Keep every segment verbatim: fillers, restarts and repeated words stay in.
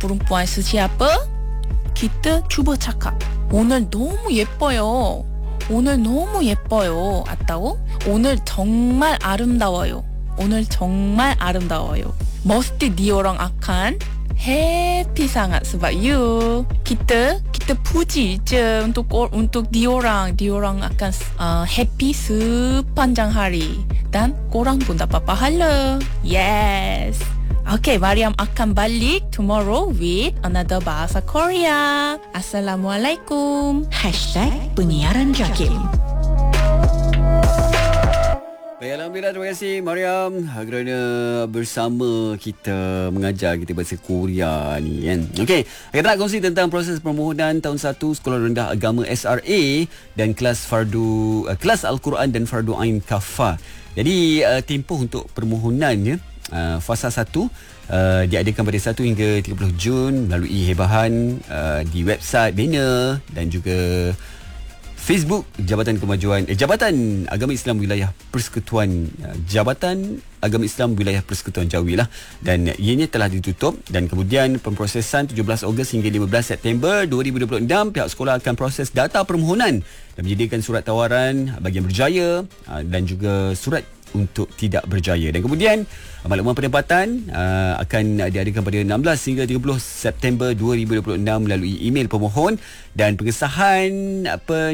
perempuan sesiapa, kita cuba cakap, 오늘 너무 예뻐요. 오늘 너무 예뻐요. atau 오늘 정말 아름다워요. 오늘 정말 아름다워요. Mesti diorang akan happy sangat sebab you. Kita kita puji je untuk untuk diorang. Diorang akan uh, happy sepanjang hari dan korang pun dapat pahala. Yes. Okay, Mariam akan balik tomorrow with another bahasa Korea. Assalamualaikum. Hashtag Penyiaran Jakim. Baik, Alhamdulillah, terima kasih Mariam kerana bersama kita mengajar kita bahasa Korea ni kan. Okey, kita nak kongsi tentang proses permohonan tahun satu Sekolah Rendah Agama S R A dan kelas fardu uh, kelas Al-Quran dan Fardu Ain Kafah. Jadi uh, tempoh untuk permohonannya uh, fasa satu uh, diadakan pada satu hingga tiga puluh Jun melalui hebahan uh, di website, banner dan juga Facebook Jabatan Kemajuan eh, Jabatan Agama Islam Wilayah Persekutuan Jabatan Agama Islam Wilayah Persekutuan Jawi lah, dan ianya telah ditutup. Dan kemudian pemprosesan tujuh belas Ogos hingga lima belas September dua ribu dua puluh enam, pihak sekolah akan proses data permohonan dan menyediakan surat tawaran bagi yang berjaya dan juga surat untuk tidak berjaya. Dan kemudian makluman penempatan uh, akan diadakan pada enam belas hingga tiga puluh September dua ribu dua puluh enam melalui email pemohon, dan pengesahan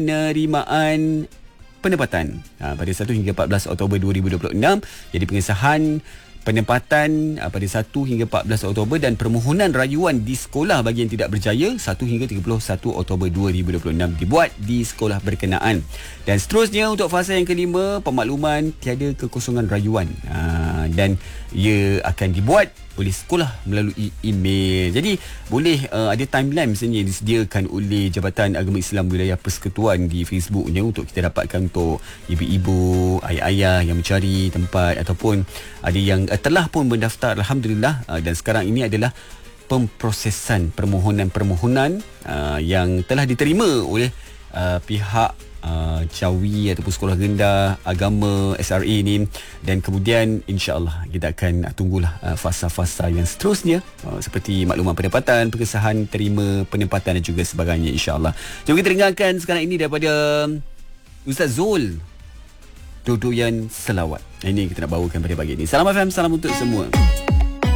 penerimaan penempatan uh, pada satu hingga empat belas Oktober dua ribu dua puluh enam. Jadi pengesahan penempatan uh, pada satu hingga empat belas Oktober dan permohonan rayuan di sekolah bagi yang tidak berjaya satu hingga tiga puluh satu Oktober dua ribu dua puluh enam dibuat di sekolah berkenaan. Dan seterusnya untuk fasa yang kelima, pemakluman tiada kekosongan rayuan uh, dan ia akan dibuat oleh sekolah melalui email. Jadi boleh uh, ada timeline misalnya yang disediakan oleh Jabatan Agama Islam Wilayah Persekutuan di Facebooknya untuk kita dapatkan untuk ibu-ibu, ayah-ayah yang mencari tempat ataupun ada yang uh, telah pun mendaftar, Alhamdulillah. Uh, dan sekarang ini adalah pemprosesan permohonan-permohonan uh, yang telah diterima oleh uh, pihak Uh, Jawi ataupun Sekolah Rendah Agama S R A ni, dan kemudian insya-Allah kita akan uh, tunggulah uh, fasa-fasa yang seterusnya uh, seperti makluman penempatan, pengesahan terima penempatan dan juga sebagainya, insya-Allah. Jom kita dengarkan sekarang ini daripada Ustaz Zul, Dodoyan Selawat. Ini kita nak bawakan pada pagi ini. Salam F M, salam untuk semua.